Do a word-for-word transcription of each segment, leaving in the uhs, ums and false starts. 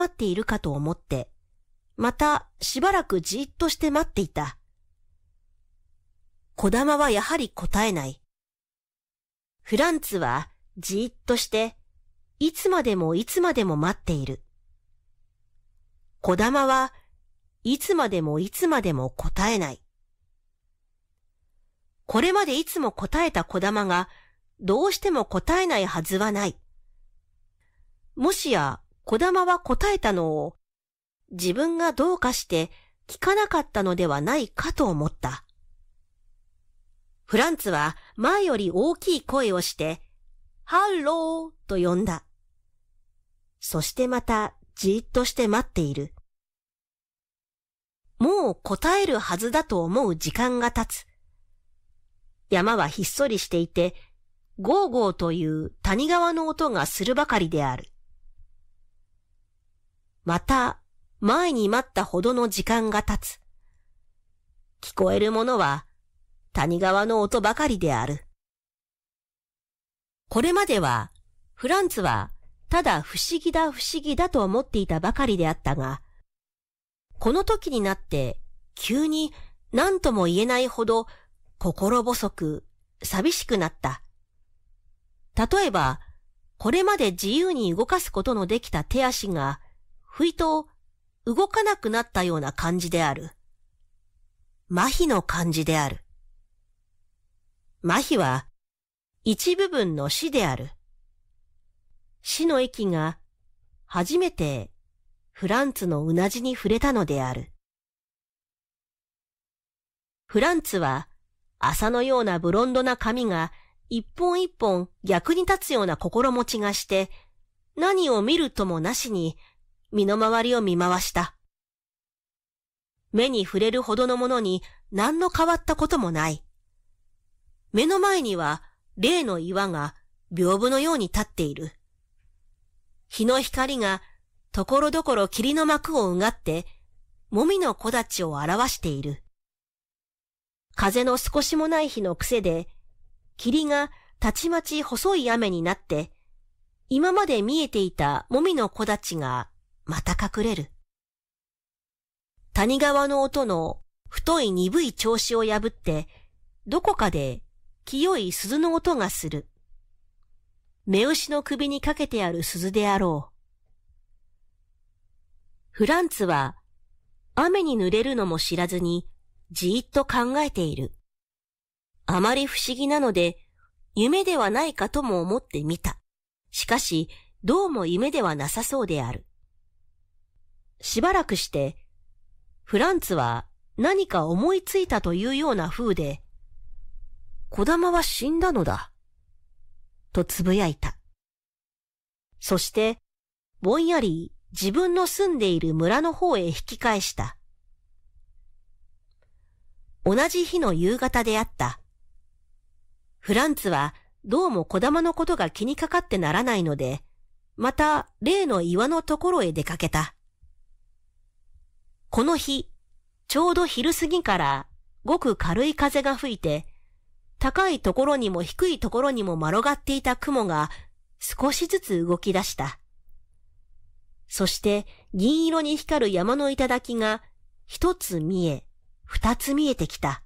っているかと思って、またしばらくじっとして待っていた。小玉はやはり答えない。フランツはじっとして、いつまでもいつまでも待っている。小玉はいつまでもいつまでも答えない。これまでいつも答えた小玉がどうしても答えないはずはない。もしや小玉は答えたのを自分がどうかして聞かなかったのではないかと思った。フランツは前より大きい声をしてハローと呼んだ。そしてまたじっとして待っている。もう答えるはずだと思う時間が経つ。山はひっそりしていて、ゴーゴーという谷川の音がするばかりである。また前に待ったほどの時間が経つ。聞こえるものは谷川の音ばかりである。これまではフランツはただ不思議だ不思議だと思っていたばかりであったが、この時になって急に何とも言えないほど心細く寂しくなった。例えば、これまで自由に動かすことのできた手足がふいと動かなくなったような感じである。麻痺の感じである。麻痺は一部分の死である。死の息が初めてフランツのうなじに触れたのである。フランツは麻のようなブロンドな髪が一本一本逆に立つような心持ちがして、何を見るともなしに身の回りを見回した。目に触れるほどのものに何の変わったこともない。目の前には例の岩が屏風のように立っている。日の光がところどころ霧の幕をうがって、もみの木立を表している。風の少しもない日の癖で、霧がたちまち細い雨になって、今まで見えていたもみの木立がまた隠れる。谷川の音の太い鈍い調子を破って、どこかで清い鈴の音がする。目牛の首にかけてある鈴であろう。フランツは雨に濡れるのも知らずにじーっと考えている。あまり不思議なので夢ではないかとも思ってみた。しかしどうも夢ではなさそうである。しばらくしてフランツは何か思いついたというような風で、小玉は死んだのだとつぶやいた。そしてぼんやり自分の住んでいる村の方へ引き返した。同じ日の夕方であった。フランツはどうも小玉のことが気にかかってならないので、また例の岩のところへ出かけた。この日、ちょうど昼過ぎからごく軽い風が吹いて、高いところにも低いところにも丸がっていた雲が少しずつ動き出した。そして銀色に光る山の頂が一つ見え、二つ見えてきた。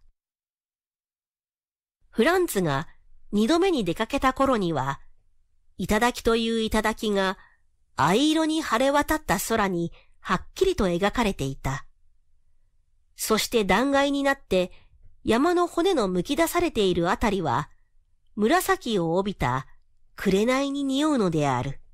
フランツが二度目に出かけた頃には、頂という頂が藍色に晴れ渡った空にはっきりと描かれていた。そして断崖になって山の骨の剥き出されているあたりは、紫を帯びた紅に匂うのである。